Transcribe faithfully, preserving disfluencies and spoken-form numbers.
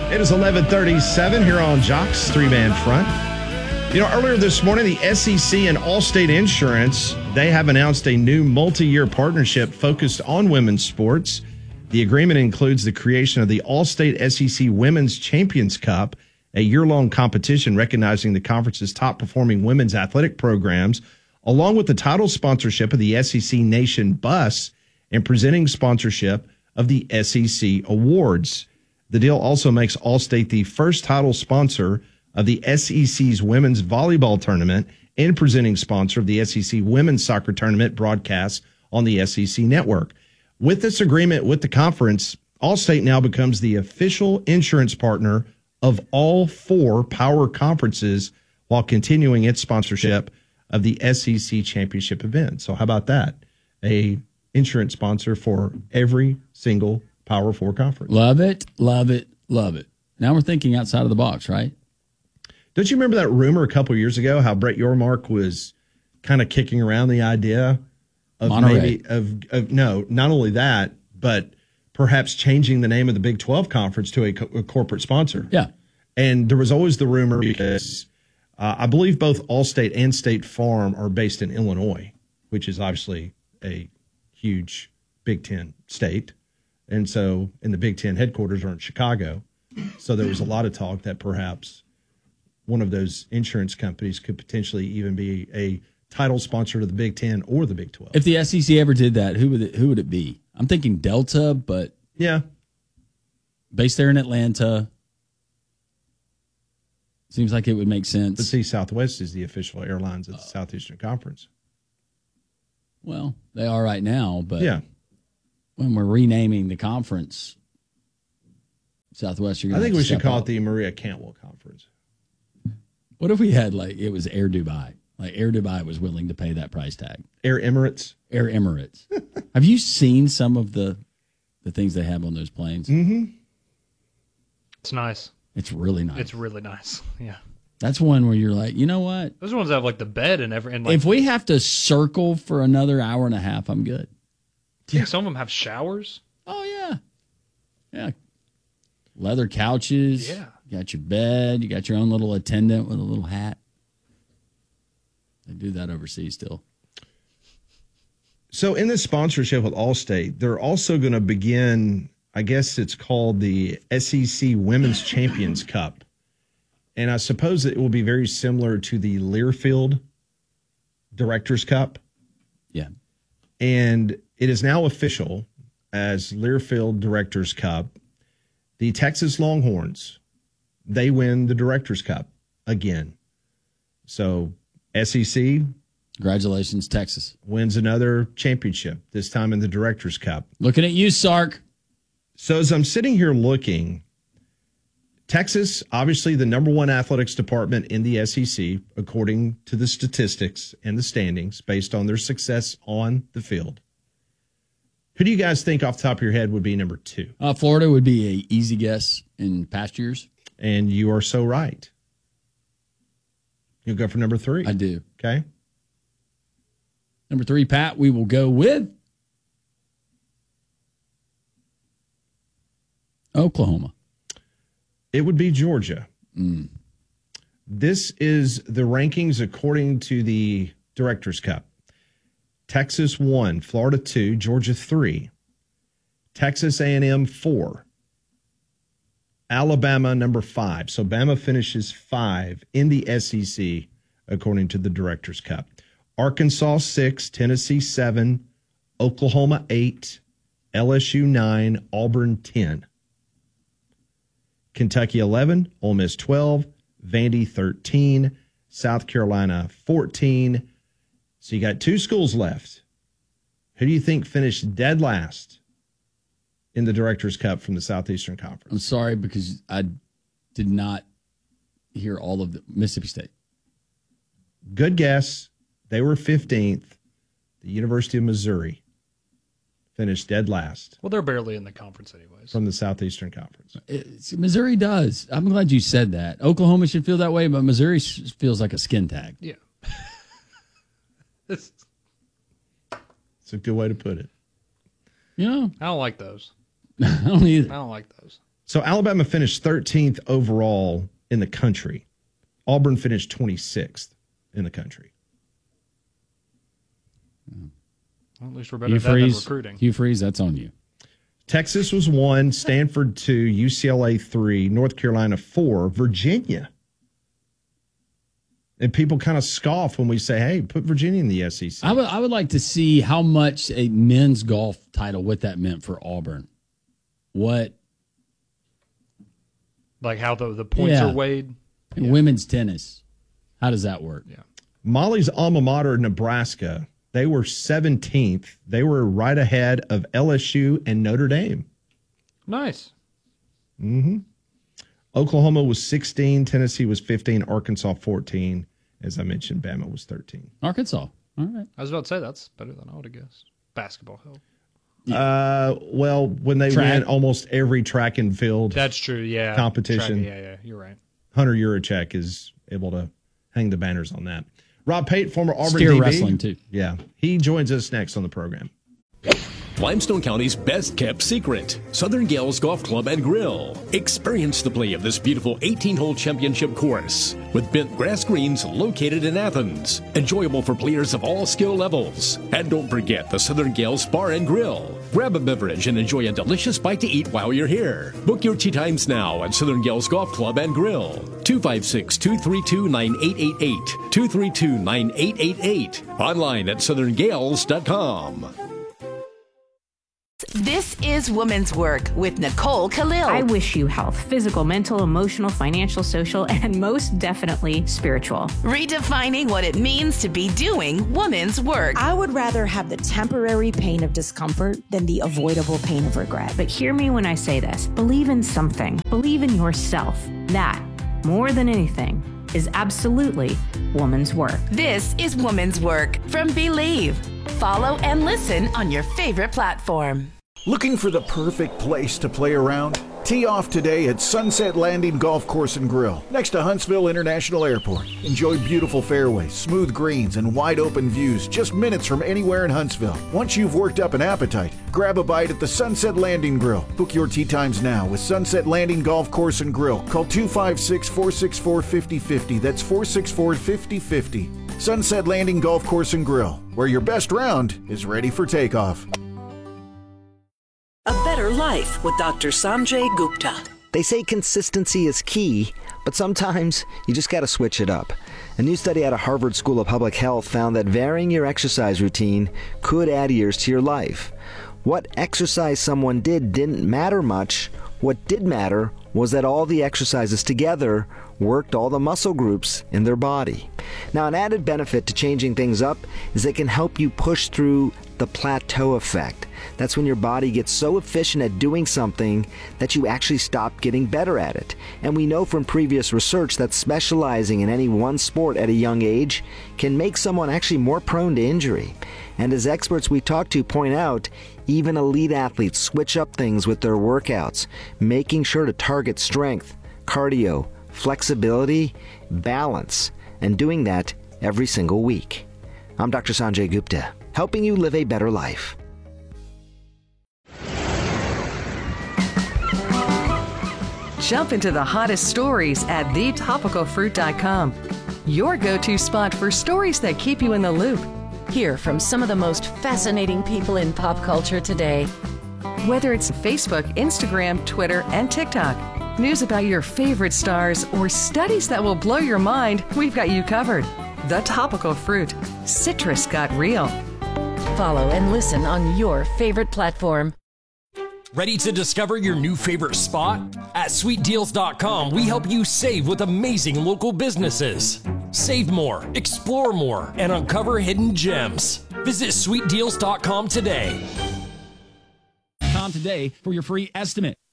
It is eleven thirty-seven here on Jock's three-man front. You know, earlier this morning, the S E C and Allstate Insurance, they have announced a new multi-year partnership focused on women's sports. The agreement includes the creation of the Allstate S E C Women's Champions Cup, a year-long competition recognizing the conference's top-performing women's athletic programs, along with the title sponsorship of the S E C Nation Bus and presenting sponsorship of the S E C Awards. The deal also makes Allstate the first title sponsor of the S E C's Women's Volleyball Tournament and presenting sponsor of the S E C Women's Soccer Tournament broadcasts on the S E C Network. With this agreement with the conference, Allstate now becomes the official insurance partner of all four power conferences while continuing its sponsorship of the S E C Championship event. So how about that? A insurance sponsor for every single Power Four conference. Love it, love it, love it. Now we're thinking outside of the box, right? Don't you remember that rumor a couple of years ago how Brett Yormark was kind of kicking around the idea of Monterey. maybe of, of no, not only that, but perhaps changing the name of the Big twelve conference to a, co- a corporate sponsor. Yeah. And there was always the rumor because uh, I believe both Allstate and State Farm are based in Illinois, which is obviously a huge Big Ten state. And so, and the Big Ten headquarters are in Chicago. So there was a lot of talk that perhaps one of those insurance companies could potentially even be a title sponsor to the Big Ten or the Big twelve. If the S E C ever did that, who would it, who would it be? I'm thinking Delta, but yeah, based there in Atlanta. Seems like it would make sense. But see, Southwest is the official airlines of the uh, Southeastern Conference. Well, they are right now, but yeah. When we're renaming the conference, Southwest, you're I think we should call up. it the Maria Cantwell Conference. What if we had, like, it was Air Dubai? Like, Air Dubai was willing to pay that price tag. Air Emirates? Air Emirates. Have you seen some of the the things they have on those planes? Mm-hmm. It's nice. It's really nice. It's really nice, yeah. That's one where you're like, you know what? Those ones have, like, the bed and every. And like, if we have to circle for another hour and a half, I'm good. Yeah. Some of them have showers. Oh, yeah. Yeah. Leather couches. Yeah. You got your bed. You got your own little attendant with a little hat. They do that overseas still. So in this sponsorship with Allstate, they're also going to begin, I guess it's called the S E C Women's Champions Cup. And I suppose it will be very similar to the Learfield Directors Cup. Yeah. And it is now official as Learfield Directors Cup. The Texas Longhorns, they win the Directors Cup again. So S E C. Congratulations, Texas. Wins another championship, this time in the Directors Cup. Looking at you, Sark. So as I'm sitting here looking, Texas, obviously the number one athletics department in the S E C, according to the statistics and the standings, based on their success on the field. Who do you guys think off the top of your head would be number two? Uh, Florida would be an easy guess in past years. And you are so right. You'll go for number three. I do. Okay. Number three, Pat, we will go with Oklahoma. It would be Georgia. Mm. This is the rankings according to the Directors Cup. Texas one, Florida two, Georgia three, Texas A and M four, Alabama number five. So Bama finishes five in the S E C according to the Directors Cup. Arkansas six, Tennessee seven, Oklahoma eight, L S U nine, Auburn ten. Kentucky eleven, Ole Miss twelve, Vandy thirteen, South Carolina fourteen. So you got two schools left. Who do you think finished dead last in the Directors Cup from the Southeastern Conference? I'm sorry because I did not hear all of the Mississippi State. Good guess. They were fifteenth. The University of Missouri finished dead last. Well, they're barely in the conference anyways. From the Southeastern Conference. It's, Missouri does. I'm glad you said that. Oklahoma should feel that way, but Missouri feels like a skin tag. Yeah. It's a good way to put it. You know, I don't like those. I don't either. I don't like those. So Alabama finished thirteenth overall in the country. Auburn finished twenty-sixth in the country. Well, at least we're better Hugh at that than Freeze, recruiting. Hugh Freeze, that's on you. Texas was one, Stanford two, U C L A three, North Carolina four, Virginia. And people kind of scoff when we say, hey, put Virginia in the S E C. I would, I would like to see how much a men's golf title, what that meant for Auburn. What? Like how the, the points Yeah. are weighed. Yeah. Women's tennis. How does that work? Yeah. Molly's alma mater, Nebraska, they were seventeenth. They were right ahead of L S U and Notre Dame. Nice. Mm-hmm. Oklahoma was sixteen, Tennessee was fifteen, Arkansas fourteen. As I mentioned, Bama was thirteen. Arkansas. All right. I was about to say that's better than I would have guessed. Basketball help. Uh, well, when they Track. win almost every track and field That's true. Yeah. competition, Track, yeah, yeah. You're right. Hunter Yurachek is able to hang the banners on that. Rob Pate, former Auburn Steer D B. wrestling, too. Yeah, he joins us next on the program. Limestone County's best-kept secret, Southern Gales Golf Club and Grill. Experience the play of this beautiful eighteen-hole championship course with bent grass greens located in Athens. Enjoyable for players of all skill levels. And don't forget the Southern Gales Bar and Grill. Grab a beverage and enjoy a delicious bite to eat while you're here. Book your tee times now at Southern Gales Golf Club and Grill. two five six, two three two, nine eight eight eight. two three two, nine eight eight eight. Online at southern gales dot com. This is Women's Work with Nicole Khalil. I wish you health, physical, mental, emotional, financial, social, and most definitely spiritual. Redefining what it means to be doing women's work. I would rather have the temporary pain of discomfort than the avoidable pain of regret. But hear me when I say this. Believe in something. Believe in yourself. That, more than anything, is absolutely woman's work. This is Women's Work from Believe. Follow and listen on your favorite platform. Looking for the perfect place to play around? Tee off today at Sunset Landing Golf Course and Grill, next to Huntsville International Airport. Enjoy beautiful fairways, smooth greens, and wide open views just minutes from anywhere in Huntsville. Once you've worked up an appetite, grab a bite at the Sunset Landing Grill. Book your tee times now with Sunset Landing Golf Course and Grill. Call two five six, four six four, five zero five zero. That's four six four, five zero five zero. Sunset Landing Golf Course and Grill, where your best round is ready for takeoff. A Better Life with Doctor Sanjay Gupta. They say consistency is key, but sometimes you just got to switch it up. A new study out of Harvard School of Public Health found that varying your exercise routine could add years to your life. What exercise someone did didn't matter much. What did matter was that all the exercises together worked all the muscle groups in their body. Now, an added benefit to changing things up is it can help you push through the plateau effect. That's when your body gets so efficient at doing something that you actually stop getting better at it. And we know from previous research that specializing in any one sport at a young age can make someone actually more prone to injury. And as experts we talk to point out, even elite athletes switch up things with their workouts, making sure to target strength, cardio, flexibility, balance, and doing that every single week. I'm Doctor Sanjay Gupta, helping you live a better life. Jump into the hottest stories at the topical fruit dot com. Your go-to spot for stories that keep you in the loop. Hear from some of the most fascinating people in pop culture today. Whether it's Facebook, Instagram, Twitter, and TikTok, news about your favorite stars, or studies that will blow your mind, we've got you covered. The Topical Fruit. Citrus got real. Follow and listen on your favorite platform. Ready to discover your new favorite spot? At sweet deals dot com, we help you save with amazing local businesses. Save more, explore more, and uncover hidden gems. Visit sweet deals dot com today. Com today for your free estimate.